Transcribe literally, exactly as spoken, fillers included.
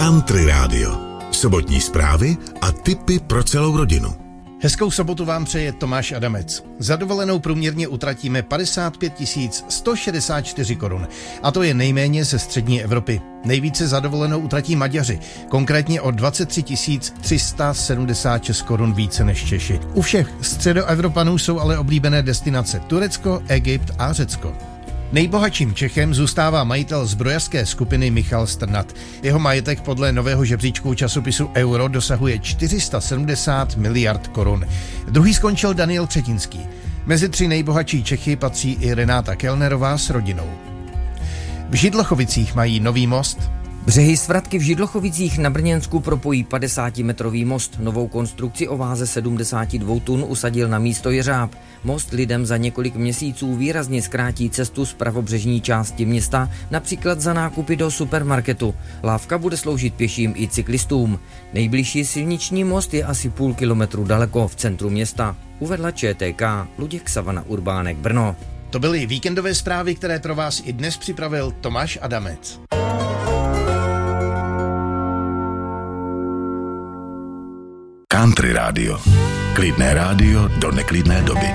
Country Radio. Sobotní zprávy a tipy pro celou rodinu. Hezkou sobotu vám přeje Tomáš Adamec. Za dovolenou průměrně utratíme padesát pět tisíc sto šedesát čtyři korun. A to je nejméně ze střední Evropy. Nejvíce za dovolenou utratí Maďaři, konkrétně o dvacet tři tisíc tři sta sedmdesát šest korun více než Češi. U všech středoevropanů jsou ale oblíbené destinace Turecko, Egypt a Řecko. Nejbohatším Čechem zůstává majitel zbrojařské skupiny Michal Strnad. Jeho majetek podle nového žebříčku časopisu Euro dosahuje čtyři sta sedmdesát miliard korun. Druhý skončil Daniel Třetinský. Mezi tři nejbohatší Čechy patří i Renáta Kellnerová s rodinou. V Židlochovicích mají nový most. Břehy Svratky v Židlochovicích na Brněnsku propojí padesátimetrový most. Novou konstrukci o váze sedmdesát dva tun usadil na místo jeřáb. Most lidem za několik měsíců výrazně zkrátí cestu z pravobřežní části města, například za nákupy do supermarketu. Lávka bude sloužit pěším i cyklistům. Nejbližší silniční most je asi půl kilometru daleko v centru města, uvedla ČTK Luděk Savana Urbánek Brno. To byly víkendové zprávy, které pro vás i dnes připravil Tomáš Adamec. Country Radio. Klidné rádio do neklidné doby.